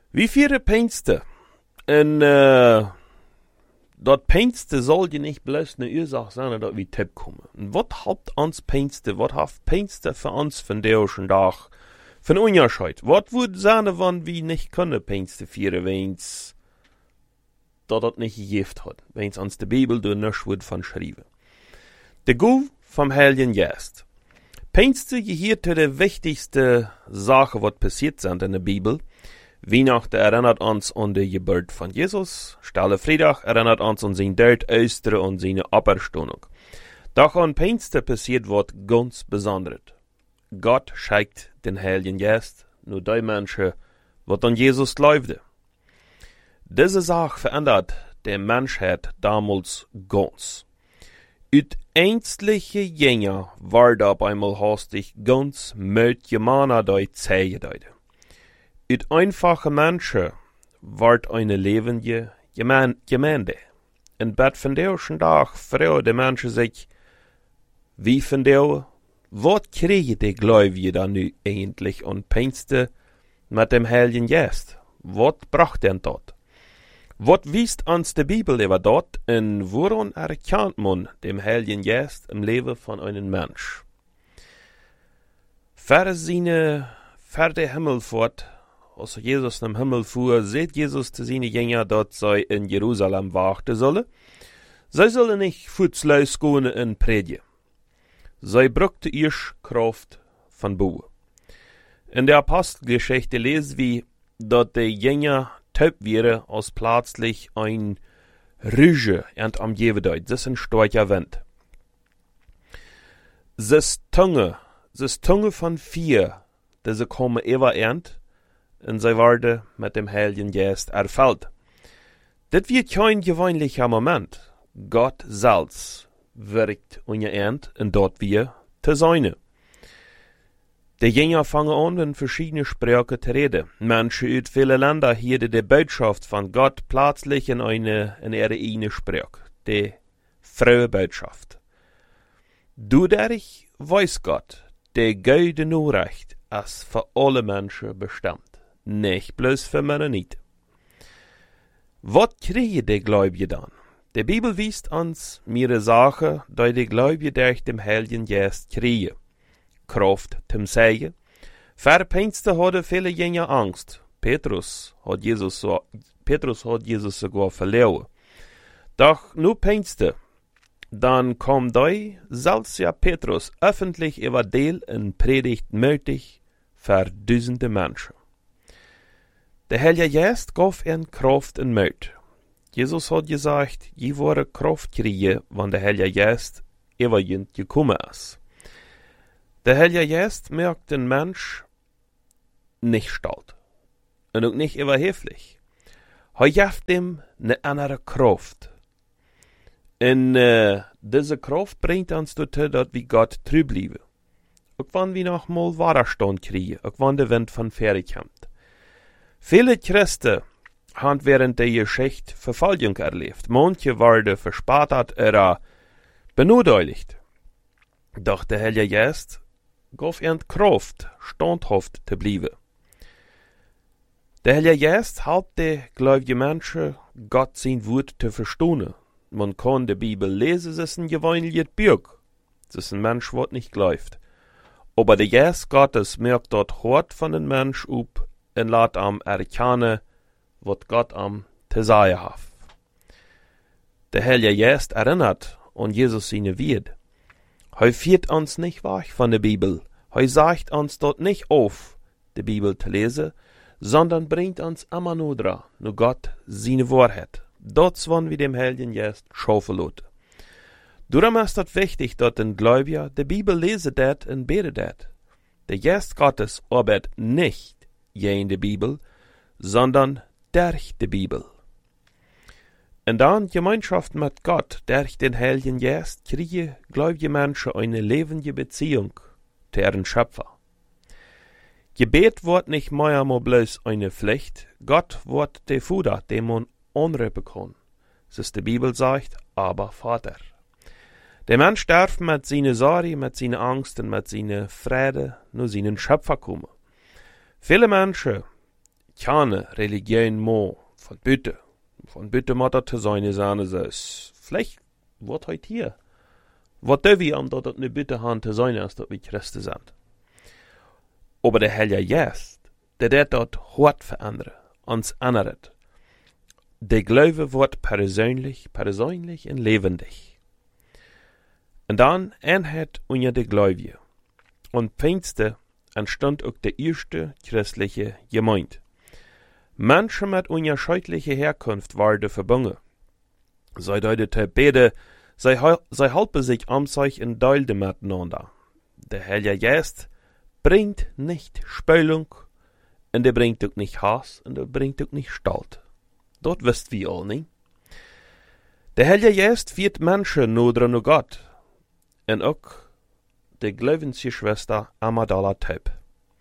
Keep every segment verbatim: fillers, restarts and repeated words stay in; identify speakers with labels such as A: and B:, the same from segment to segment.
A: Wie vieren Pijnsten? En uh, dat Pijnsten soll je niet bloß eine Ursache sein, dass wir Tipp kommen. Und was hat uns Pijnsten, was hat Pijnsten für uns von derischen Tag, von Unterschied? Was würde sein, wenn wir nicht können Pijnsten vieren, wenn's dat dat nicht gegeben hat, wenn's uns die Bibel durch nichts wird von schreiben. Der Guf vom Heiligen Geist. Pijnsten gehört zu der wichtigsten Sache, was passiert sind in der Bibel. Weihnachten erinnert uns an die Geburt von Jesus. Stille Freitag erinnert uns an sein Tod, Ostern und seine Auferstehung. Doch an Pijnsten passiert was ganz Besonderes. Gott schickt den Heiligen Geist nur die Menschen, was an Jesus glaubten. Diese Sache verändert die Menschheit damals ganz. Uit ängstliche Jünger ward auf einmal hastig ganz mit Gemana die Zeigedeute. Uit einfache Menschen ward eine lebende Gemeinde. In Bett von derischen Tag fragen die Menschen sich, wie von der, was kriegen die Gläubigen dann nu eigentlich an Pijnsten mit dem Heiligen Geist? Was bracht denn dort? Was wisst uns die Bibel über dort und woran erkennt man dem Heiligen Geist im Leben von einem Mensch? Für seine, für die Himmelfahrt, als Jesus im Himmel fuhr, seht Jesus zu seinen Jüngern, dass sie in Jerusalem warten sollen. Sie sollen nicht futzlos gehen und predigen. Sie brauchten ihre Kraft von Boden. In der Apostelgeschichte lesen wir, dass die Jünger taub wären, als plötzlich ein Rüge und am Jewedeut, das ist ein starker Wind. Das Tunge, das Tunge von vier, diese kommen immer ernt, und sie werden mit dem Heiligen Geist erfüllt. Das wird kein gewöhnlicher Moment. Gott selbst wirkt unerernt und dort wir zu sein. Die Jünger fangen an, in verschiedene Sprachen zu reden. Menschen aus vielen Ländern hielten die Botschaft von Gott plötzlich in eine, in ihre eigene Sprache. Die frohe Botschaft. Dadurch weiß Gott, die gute Nachricht ist für alle Menschen bestimmt. Nicht bloß für Mennoniten. Was kriegen die Gläubigen dann? Die Bibel weist uns mehrere Sachen, die die Gläubigen durch den Heiligen Geist kriegen. Kraft zum Segen. Für Pijnsten hatten viele Jünger Angst. Petrus hat Jesus, so, Petrus hat Jesus sogar verloren. Doch nur Pijnsten. Dann kommt die, selbst ja Petrus, öffentlich über Deel in Predigt möglich für tausende Menschen. Der Heilige Geist gab ihnen Kraft und Mut. Jesus hat gesagt, je wurde Kraft kriegen, wenn der Heilige Geist über ihn gekommen ist. Der Heilige Geist merkt den Mensch nicht stolz und auch nicht überheblich. Er gibt ihm eine andere Kraft. Und äh, diese Kraft bringt uns dazu, dass wir Gott treu bleiben. Auch wenn wir noch mal Widerstand kriegen, auch wenn der Wind von Ferne kommt. Viele Christen haben während der Geschichte Verfolgung erlebt. Manche werden verspottet oder benachteiligt. Doch der Heilige Geist gab ihnen Kraft, standhaft zu bleiben. Der Heilige Geist helpt die gläubigen Menschen, Gott sein Wort zu verstehen. Man kann die Bibel lesen, es ist ein gewöhnliches Buch. Es ist ein Mensch, der nicht glaubt. Aber der Geist Gottes merkt dort hart von den Menschen ab und lässt am erkennen, was Gott am zu sagen hat. Der Heilige Geist erinnert an Jesus seine Wort. Er führt uns nicht weg von der Bibel. Er sagt uns dort nicht auf, die Bibel zu lesen, sondern bringt uns immer nur dran, nur Gott seine Wahrheit. Dort wollen wir dem Heiligen Geist schaffen lassen. Darum ist es wichtig, dass ein Gläubiger die Bibel lesen dat und beten dat. Der Geist Gottes arbeitet nicht in der Bibel, sondern durch die Bibel. Und dann Gemeinschaft mit Gott, durch den Heiligen Geist, kriegen gläubige Menschen eine lebende Beziehung zu ihren Schöpfer. Gebet wird nicht mehr mal bloß eine Pflicht, Gott wird der Vater, den man anrufen kann. Das ist die Bibel sagt, aber Vater. Der Mensch darf mit seiner Sorge, mit seiner Angst und mit seiner Freude nur seinen Schöpfer kommen. Viele Menschen keine Religion mo von Bitte. Von Bitte moet dat te zijn is aan is. Vielleicht wordt heute hier. Wat doen we om dat het nu bitte han te zijn als dat we Christen zijn? Aber der Heilige Geist, der det dort hart veranderen, uns ändert. Der Glaube wird persönlich, persönlich und lebendig. Und dann Einheit unter der Gläubige. Und Pfingste entstand auch der erste christliche Gemeinde. Menschen mit unterschiedlicher Herkunft waren verbunden. Sie deuteten beide, sie, sie halten sich am sich in Deilde miteinander. Der Heilige Geist bringt nicht Spülung, und der bringt auch nicht Hass, und der bringt auch nicht Stolz. Dort wisst wir all nicht. Der Heilige Geist führt Menschen nur zu Gott, und auch die Glaubensgeschwister Amadala Taub.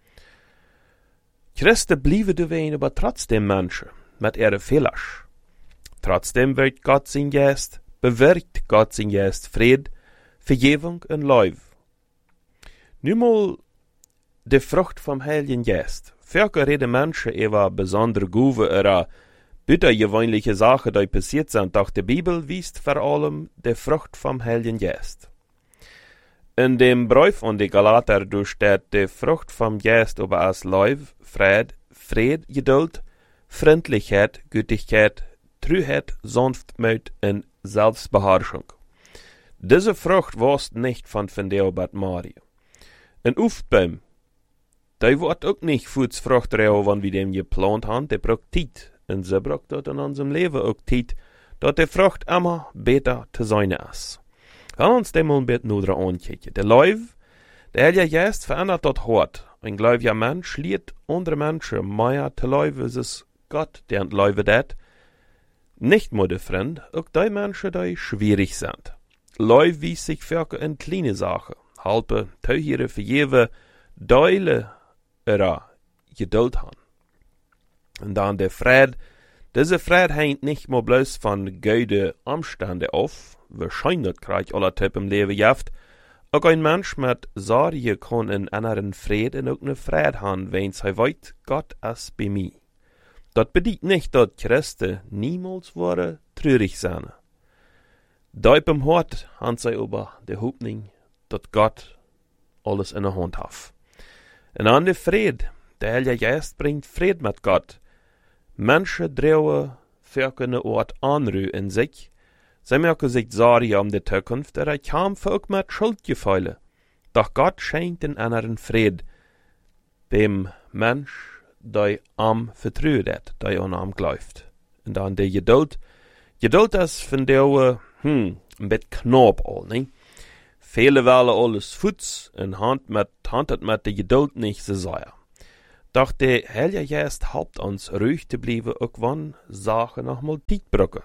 A: Christen blieben gewesen, aber trotzdem Menschen mit ihren Fehlern. Trotzdem wird Gott sein Geist, bewirkt Gott sein Geist Fried, Vergebung und Liebe. Nun mal die Frucht vom Heiligen Geist. Viele reden Menschen über besondere Guve oder bittergewöhnliche Sachen, die passiert sind, doch die Bibel weist vor allem die Frucht vom Heiligen Geist. In dem Brief an die Galater steht die Frucht vom Geist über als Liebe, Fried, Fried, Geduld, Freundlichkeit, Gütigkeit, Treuheit, Sanftmut und Selbstbeherrschung. Diese Frucht war nicht von Fendeo Bad Maria. Ein Uftbaum, der wird auch nicht Fuß Frucht reo, wenn wir dem geplant haben, der braucht Zeit. Und sie braucht dort in unserem Leben auch Zeit, dort die Frucht immer besser zu sein ist. Wenn uns dem mal ein bisschen nur ankicken. Der Leib, der Heilige Geist verändert dort hart. Ein gläubiger Mensch lehrt andere Menschen mehr zu leben, es ist Gott, der ein Leben dat. Nicht nur der Freund, auch die Menschen, die schwierig sind. Leib wies sich für in kleine Sachen. Halbe, Teuhiere, Vergeben, Deule, oder Geduld haben. Und dann der Fried. Diese Fried hängt nicht nur bloß von guten Umständen auf, wahrscheinlich kriegt alle Typen im Leben jaft. Auch ein Mensch mit Sorge kann in anderen Fried und auch eine Fried haben, wenn sie weiß, Gott ist bei mir. Das bedeutet nicht, dass Christen niemals worden traurig sein. Deep im Hort haben sie aber die Hoffnung, dass Gott alles in der Hand hat. Und dann der Fried. Der Heilige Geist bringt Fried mit Gott. Menschen drehen für eine Ort Anruhe in sich. Sie merken sich Sorge um die Zukunft, oder kämpfen auch mit Schuldgefühlen. Doch Gott schenkt den anderen Fried, dem Mensch, der am vertraut hat, der an ihm glaubt. Und dann die Geduld. Geduld ist von der, hm, ein bisschen knapp all, nicht? Viele wollen alles Fuß und Hand mit, Hand mit der Geduld nicht so sehr. Doch der Heilige Geist helpt uns, ruhig zu bleiben, auch wenn Sachen nochmal Zeit brauchen.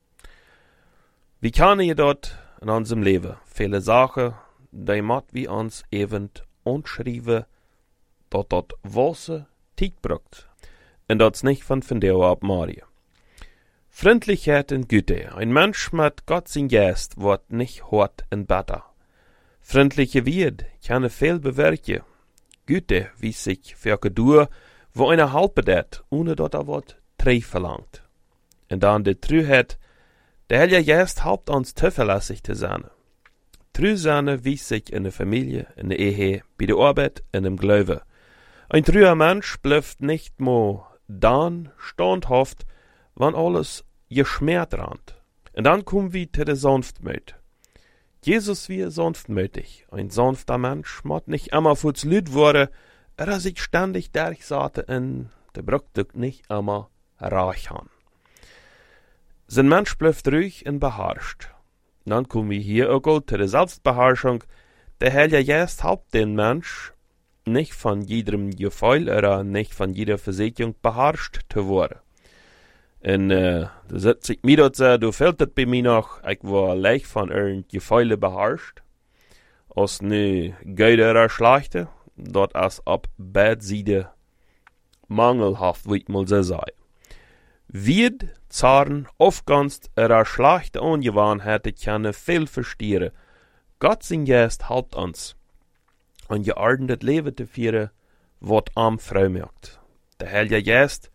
A: Wie können wir dort in unserem Leben viele Sachen, die müssen wir uns eben anschreiben, dass dort Wasser Zeit braucht. Und das nicht von Fendeo ab Maria. Freundlichkeit und Güte. Ein Mensch mit Gott sein Geist wird nicht hart und bitter. Freundliche Wert kann viel bewirken. Güte wies sich für Geduld, wo einer halbe dat, ohne dass er wat drei verlangt. Und dann die Treuheit, der Heilige Geist helpt uns zuverlässig zu sein. Treu sein wies sich in der Familie, in der Ehe, bei der Arbeit, in dem Glauben. Ein treuer Mensch bleibt nicht mehr dann standhaft, wenn alles geschmerzt rannt. Und dann kommen wir zu der Sanftmut. Jesus wie sanftmütig. Ein sanfter Mensch muss nicht immer für das Lüd werden, er sich ständig durchsate und der braucht nicht immer reich haben. Sein Mensch bleibt ruhig und beherrscht. Dann kommen wir hier auch zu der Selbstbeherrschung. Der Heilige Geist helpt den Mensch, nicht von jedem Gefühl oder nicht von jeder Versicherung beherrscht zu werden. Und äh, da sitzt ich mir dort so, du fällt das bei mir noch, ich war leicht von ihren Gefühlen beherrscht. Als ne Geude oder Schlechte, dort als ab Beidseite mangelhaft, wie ich mal so sei. Wird, Zaren, aufganst oder schlechte Ungewohnheiten können viel verstehen. Gott sein Geist helpt uns, ein geordnetes Leben zu führen, was am Frau merkt. Der Heilige Geist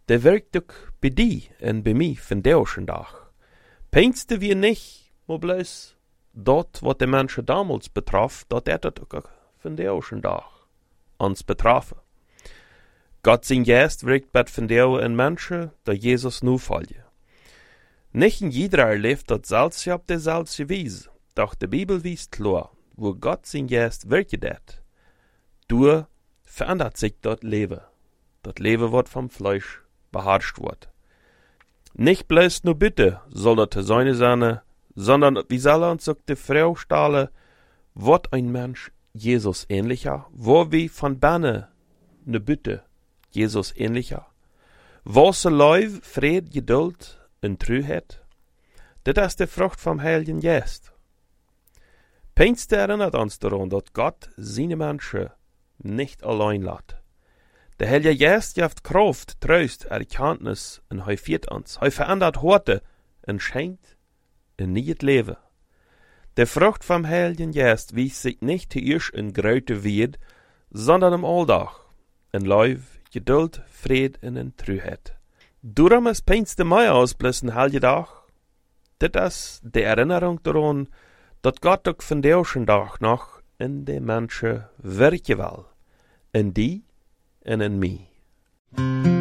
A: der werkt ook bij die en bij mij vandaag dag. Peinste wir nicht, maar bloß dat wat de mensen damals betraf, dat er dat ook vandaag dag ons betrafen. Gott sein Geist wirkt bei vandaag in mensen dat Jezus nu volgen. Nicht in jeder leeft dat zelfs op dezelfde wijze, doch de Bibel wies klar, wo Gott sein Geist wirken dat. Door verändert sich dat Leben. Dat Leben wird vom Fleisch beherrscht wird. Nicht bloß nur bitte soll dat te sein sein, sondern wie soll uns auch die Frau stellen, wird ein Mensch Jesus ähnlicher, wo wie von Berne ne Bitte Jesus ähnlicher. Was Leib, Fried, Geduld und Treuheit, das ist die Frucht vom Heiligen Geist. Peinste erinnert uns daran, dass Gott seine Menschen nicht allein lässt. Der Heilige Geist gibt Kraft, Trost, Erkenntnis und er führt uns. Er verändert Horte und schenkt ein neues Leben. Die Frucht vom Heiligen Geist wies sich nicht zuerst in Gröte Wied, sondern im Alltag, in Leib, Geduld, Fried und in Treuheit. Darum ist peinste Mai aus bloß ein Heiliger Tag. Das ist die Erinnerung daran, dass Gott auch von der Tag noch in den Menschen wirken will. In die und in mich.